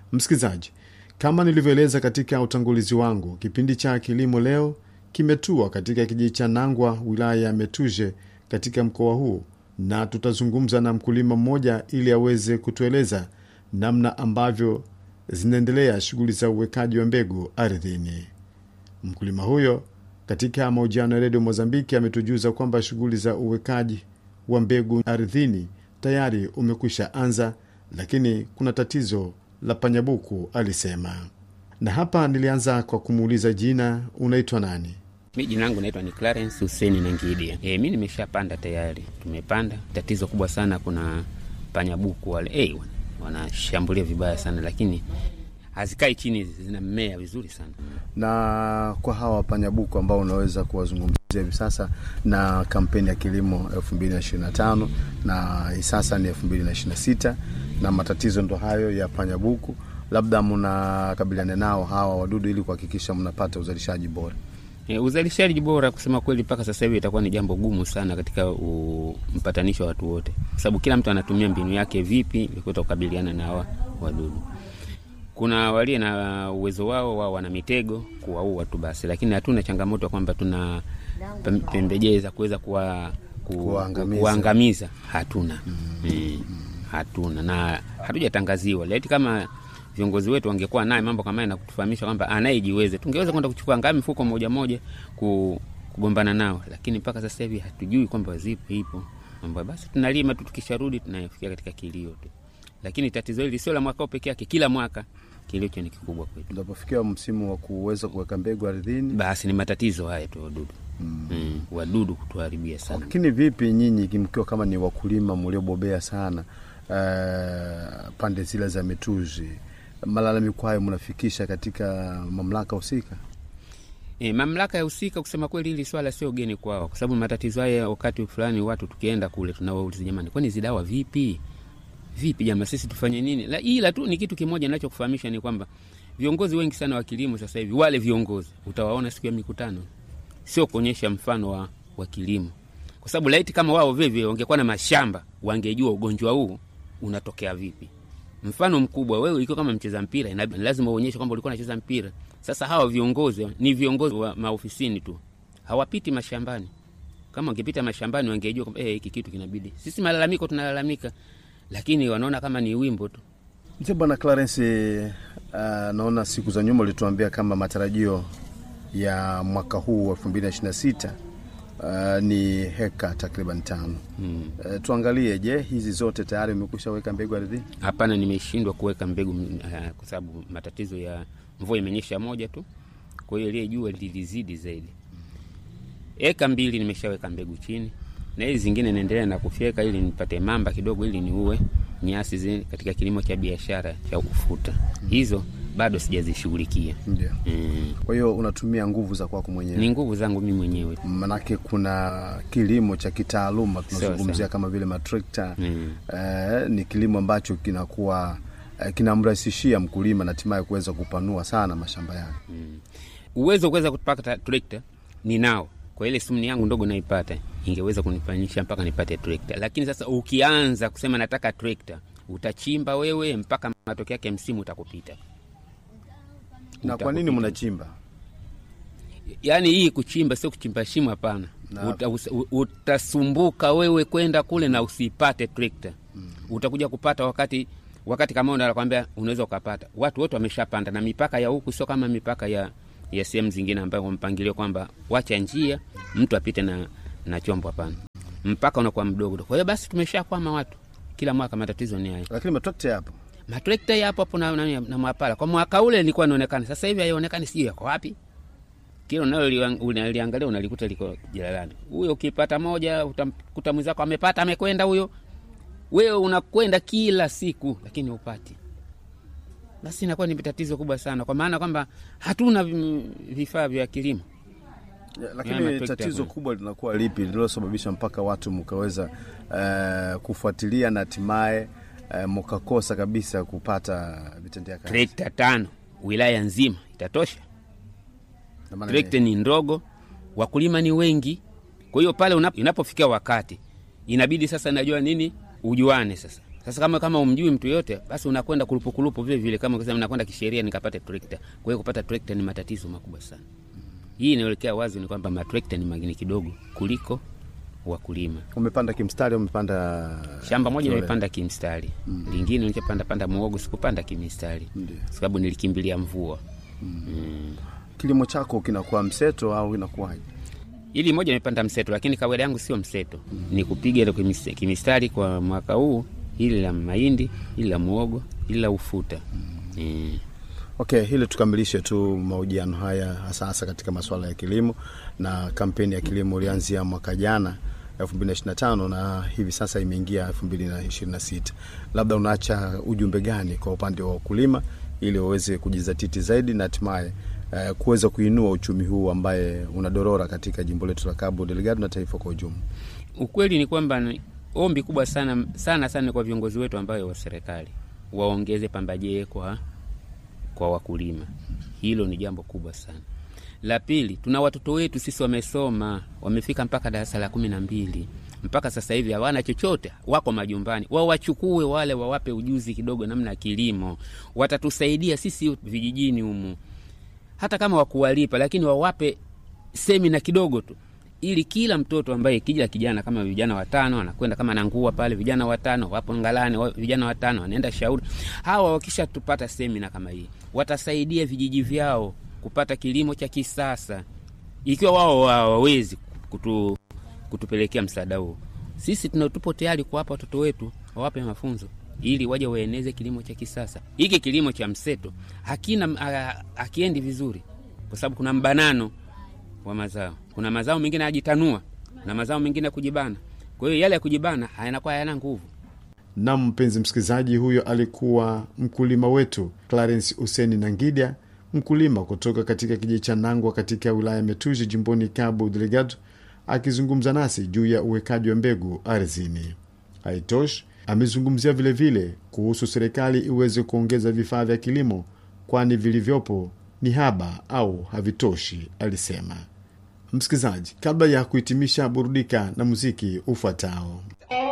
Msikilizaji, kama nilivyoeleza katika utangulizi wangu, kipindi cha Kilimo Leo kimetua katika kijiji cha Nangwa, wilaya ya Metuje, katika mkoa huu, na tutazungumza na mkulima mmoja ili aweze kutueleza namna ambavyo zinaendelea shughuli za uwekaji wa mbegu ardhini. Mkulima huyo katika mahojiano ya Radio Mozambiki ametujuza kwamba shughuli za uwekaji wa mbegu ardhini tayari umekwisha anza, lakini kuna tatizo la panyabuku, alisema. Na hapa nilianza kwa kumuuliza jina, unaitwa nani? Mimi jina langu naitwa ni Clarence Hussein Nangidia. Mimi nimeshapanda tayari. Tumepanda. Tatizo kubwa sana, kuna panyabuku wale wanashambulia vibaya sana, lakini hazikai chini, zinamea vizuri sana. Na kwa hawa panyabuku ambao unaweza kuwazungumzia hivi sasa na kampeni ya kilimo 2025 na sasa ni 2026 na matatizo ndo hayo ya panyabuku, labda mnakabiliana nao hawa wadudu ili kuhakikisha mnapata uzalishaji bora? Uzalishaji bora kusema kweli mpaka sasa hivi itakuwa ni jambo gumu sana katika mpatanisho wa watu wote, kwa sababu kila mtu anatumia mbinu yake vipi ili kukabiliana na hawa wadudu. Kuna wale na uwezo wao wana mitego kuwaua watu basi, lakini hatuna changamoto kwamba tuna pembejeo za kuweza kuangamiza. Hatuna. Hatuna na hatujatangaziwa. Leti kama viongozi wetu wangekuwa naye mambo kama haya na kutufahamisha kwamba anayejiweze, tungeweza kwenda kuchukua ngami mfuko moja kugombana nao, lakini mpaka sasa hivi hatujui kwamba zipo ipo mambo. Basi tunalima tu, tukisharudi tunafikia katika kilio tu. Lakini tatizo hili sio la mwaka pekee yake, kila mwaka kilio ni kikubwa kwetu. Unapofikia msimu wa kuweza kuweka mbegu ardhini, basi ni matatizo haya tu, wadudu. Wadudu kutuharibia sana. Lakini vipi nyinyi mkiwa kama ni wakulima mliobobea sana pande zile za Metuje, malalamiko hayo mnafikisha katika mamlaka husika? Mamlaka ya husika kusema kweli hili swala sio geni kwao, kwa sababu matatizo haya wakati fulani watu tukienda kule tunawauliza, jamani, kwani hizo dawa vipi jamaa, sisi tufanye nini? Ila tu ni kitu kimoja ninachokufahamisha ni kwamba viongozi wengi sana wa kilimo sasa hivi, wale viongozi utawaona siku ya mikutano, sio kuonyesha mfano wa kilimo, kwa sababu laiti kama wao vivi wangekuwa na mashamba wangejua ugonjwa huu unatokea vipi. Mfano mkubwa, wewe ukiwa kama mcheza mpira lazima uonyeshe kwamba ulikuwa unacheza mpira. Sasa hawa viongozi ni viongozi wa maofisini tu, hawapiti mashambani. Kama wangepita mashambani wangejua kwamba hiki kitu kinabidi. Sisi malalamiko tunalalamika, lakini wanaona kama ni wimbo tu. Mzee Bwana Clarence, naona siku za nyuma ulituambia kama matarajio ya mwaka huu 2026 ni heka takriban 5. Tuangalie, je, hizi zote tayari umekushaweka mbegu ardhini? Hapana, nimeshindwa kuweka mbegu kwa sababu matatizo ya mvua imenyesha moja tu. Kwa hiyo ile jua lilizidi zaidi. Eka 2 nimeshaweka mbegu chini, na hizi zingine naendelea na kufyeka ili nipate mamba kidogo ili niue nyasi zile katika kilimo cha biashara cha ufuta. Hizo bado sijazishughulikia. Ndio. Kwa hiyo unatumia nguvu za kwako mwenyewe? Ni nguvu zangu mimi mwenyewe. Manake kuna kilimo cha kitaaluma tunazungumzia kama vile matrekta. Ni kilimo ambacho kinakuwa kinamrahisishia mkulima na hatimaye kuweza kupanua sana mashamba yake. Uwezo kuweza kupata trekta ninao. Kwa ile sumni yangu ndogo naipata, ingeweza kunifanyisha mpaka nipate trekta. Lakini sasa ukianza kusema nataka trekta, utachimba wewe mpaka matokeo yake msimu utakupita. Na kwa nini mnachimba? Yaani hii kuchimba sio kuchimba shimo, hapana. Utasumbuka wewe kwenda kule na usipate trekta. Utakuja kupata wakati kama unakwambia unaweza ukapata. Watu wote wameshapanda, na mipaka ya huku sio kama mipaka ya sehemu zingine ambayo mpangilio kwamba wacha njia mtu apite na chombo, hapana. Mpaka unakuwa mdogo. Kwa hiyo basi tumeshakwama watu. Kila mwaka matatizo ni haya. Lakini matrekta yapo. Matrekta yapo na mwapala. Kwa mwaka ule ilikuwa inaonekana. Sasa hivi haionekani, sio yako wapi. Kile unaliangalia unalikuta liko jalalani. Huyo ukipata moja utakuta mwenzako amepata, amekwenda huyo. Wewe unakwenda kila siku lakini upati. Basi inakuwa ni tatizo kubwa sana, kwa maana kwamba hatuna vifaa vya kilimo. Lakini tatizo kubwa linakuwa lipi lililosababisha mpaka watu mkaweza kufuatilia na hatimaye mkakosa kabisa kupata vitendea kazi? Trekta 5 wilaya nzima itatosha? Trekta ni ndogo, wakulima ni wengi. Kwa hiyo pale inapofikia wakati inabidi sasa najua nini ujuane sasa. Sasa kama umjui mtu yote, basi unakwenda kulupu vile vile, kama kusema nakwenda kisheria nikapata trekta. Kwa hiyo kupata trekta ni matatizo makubwa sana. Hii inaelekea wazi ni kwamba matrekta ni magini kidogo kuliko wakulima. Umepanda kimstari, umepanda shamba moja nimepanda kimstari. Lingine nilipanda muogo, sikupanda kimstari. Sababu nilikimbilia mvua. Kilimo chako kinakuwa mseto au inakuwaje? Ili moja nimepanda mseto, lakini kawaida yangu sio mseto. Ni kupiga ile kimstari kwa mwaka huu, ili la mahindi, ili la muogo, ili la ufuta. Okay, hili tukamilishe tu mahojiano haya hasa katika masuala ya kilimo, na kampeni ya kilimo ilianzia mwaka jana 2025 na hivi sasa imeingia 2026. Labda unaacha ujumbe gani kwa upande wa wakulima ili waweze kujizatiti zaidi na hatimaye kuweza kuinua uchumi huu ambaye unadorora katika jimbo letu la Cabo Delgado na taifa kwa ujumla? Ukweli ni kwamba ombi kubwa sana kwa viongozi wetu ambao wa serikali waongeze pambajee kwa wakulima. Hilo ni jambo kubwa sana. La pili, tuna watoto wetu sisi wamesoma, wamefika mpaka darasa la 12. Mpaka sasa hivi hawana chochote, wako majumbani. Wao wachukue wale, wawape ujuzi kidogo namna kilimo. Watatusaidia sisi vijijini humu. Hata kama wakuwalipa, lakini wawape semina kidogo tu. Ili kila mtoto ambaye kijana kama vijana 5 anakwenda kama Nangua pale, vijana 5 wapo Ngalani, vijana 5 wanaenda Shauri. Hawa wakisha tupata semina kama hii, watasaidia vijiji vyao kupata kilimo cha kisasa. Ikiwa wao hawawezi kutupelekea msaada huo, sisi tupo tayari kuwapa watoto wetu, wawape mafunzo ili waje waeneze kilimo cha kisasa. Hiki kilimo cha mseto hakiendi vizuri kwa sababu kuna mbanano wa mazao. Kuna mazao mengine yajitanua na mazao mengine kujibana. Kwa hiyo yale ya kujibana hayanakuwa hayana nguvu. Na mpenzi msikilizaji, huyo alikuwa mkulima wetu Clarence Useni Nangidia, mkulima kutoka katika kijiji cha Nangwa katika wilaya Metuzi jimboni Cabo Delgado, akizungumza nasi juu ya uwekaji wa mbegu ardhini. Haitoshi, amezungumzia vile vile kuhusu serikali iweze kuongeza vifaa vya kilimo, kwani vilivyopo ni haba au havitoshi, alisema. Msikilizaji, kabla ya kuhitimisha, burudika na muziki ufuatao.